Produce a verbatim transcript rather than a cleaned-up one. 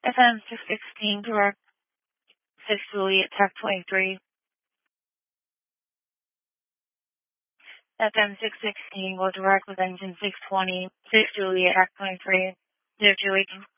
F M six sixteen, direct six Juliet, Tech twenty-three. F M six sixteen, go direct with engine six twenty, six Juliet, Tech twenty-three. zero two eight